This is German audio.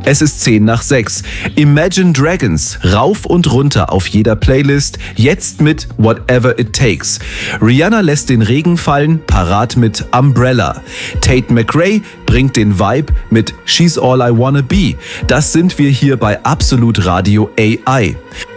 Es ist 6:10. Imagine Dragons, rauf und runter auf jeder Playlist, jetzt mit Whatever It Takes. Rihanna lässt den Regen fallen, parat mit Umbrella. Tate McRae bringt den Vibe mit She's All I Wanna Be. Das sind wir hier bei Absolut Radio AI.